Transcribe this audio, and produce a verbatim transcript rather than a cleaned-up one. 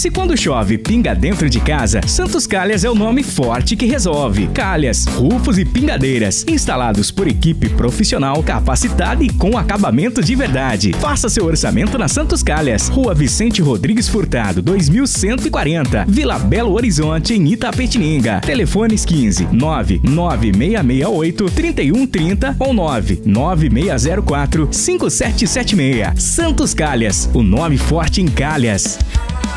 Se quando chove, pinga dentro de casa, Santos Calhas é o nome forte que resolve. Calhas, rufos e pingadeiras, instalados por equipe profissional, capacitada e com acabamento de verdade. Faça seu orçamento na Santos Calhas, Rua Vicente Rodrigues Furtado, dois mil cento e quarenta, Vila Belo Horizonte, em Itapetininga. Telefones quinze, nove nove seis seis oito, três um três zero ou nove nove seis zero quatro, cinco sete sete seis. Santos Calhas, o nome forte em Calhas.